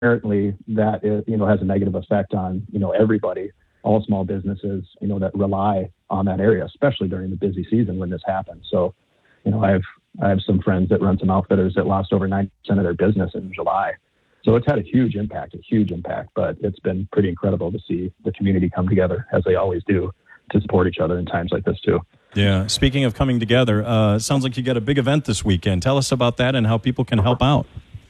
inherently that is, has a negative effect on, everybody, all small businesses, that rely on that area, especially during the busy season when this happens. So, I have some friends that run some outfitters that lost over 90% of their business in July. So it's had a huge impact, but it's been pretty incredible to see the community come together, as they always do, to support each other in times like this too. Yeah. Speaking of coming together, sounds like you got a big event this weekend. Tell us about that and how people can help out.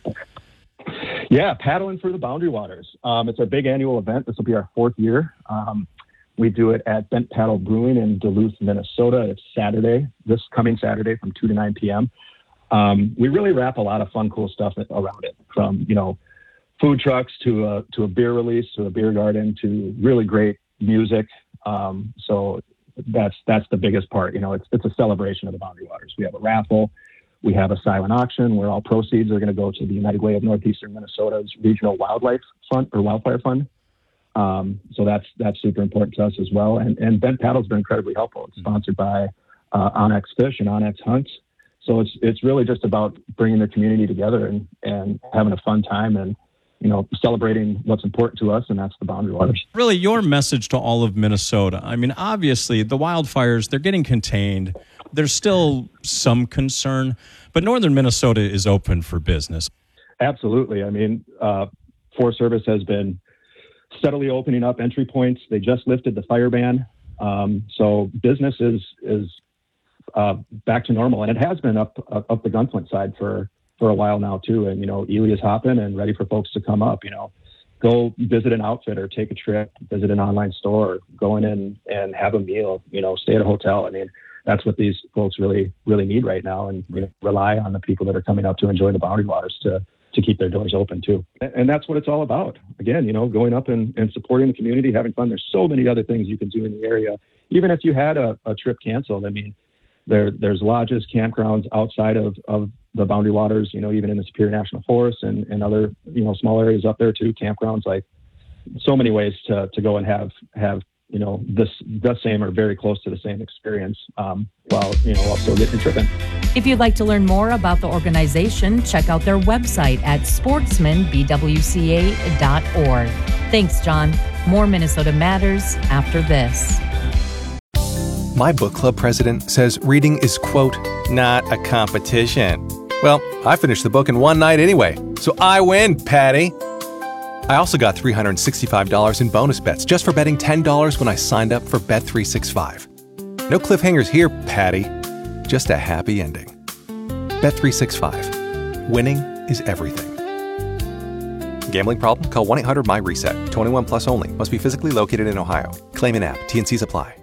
Yeah, Paddling for the Boundary Waters. It's our big annual event. This will be our 4th year. We do it at Bent Paddle Brewing in Duluth, Minnesota. It's this coming Saturday from 2 to 9 p.m. We really wrap a lot of fun, cool stuff around it, from, food trucks to a beer release, to a beer garden, to really great music. So that's the biggest part. It's a celebration of the Boundary Waters. We have a raffle. We have a silent auction where all proceeds are going to go to the United Way of Northeastern Minnesota's Regional Wildfire Fund. So that's super important to us as well. And Bent Paddle's been incredibly helpful. It's sponsored by Onyx Fish and Onyx Hunts. So it's really just about bringing the community together and having a fun time and, celebrating what's important to us, and that's the Boundary Waters. Really, your message to all of Minnesota. I mean, obviously, the wildfires, they're getting contained. There's still some concern, but northern Minnesota is open for business. Absolutely. I mean, Forest Service has been steadily opening up entry points. They just lifted the fire ban. So business is back to normal, and it has been up the Gunflint side for a while now too. And, Ely is hopping and ready for folks to come up, go visit an outfitter, take a trip, visit an online store, go in and have a meal, stay at a hotel. I mean, that's what these folks really, really need right now, and rely on the people that are coming up to enjoy the Boundary Waters to keep their doors open too. And that's what it's all about. Again, going up and supporting the community, having fun. There's so many other things you can do in the area. Even if you had a trip canceled, I mean, there's lodges, campgrounds outside of the Boundary Waters, even in the Superior National Forest and other, small areas up there too, campgrounds, like so many ways to go and have the same or very close to the same experience while also getting tripping. If you'd like to learn more about the organization, check out their website at sportsmanbwca.org. Thanks, John. More Minnesota Matters after this. My book club president says reading is, quote, not a competition. Well, I finished the book in one night anyway, so I win, Patty. I also got $365 in bonus bets just for betting $10 when I signed up for Bet365. No cliffhangers here, Patty. Just a happy ending. Bet365. Winning is everything. Gambling problem? Call 1-800-MY-RESET. 21 plus only. Must be physically located in Ohio. Claim in app. T&Cs apply.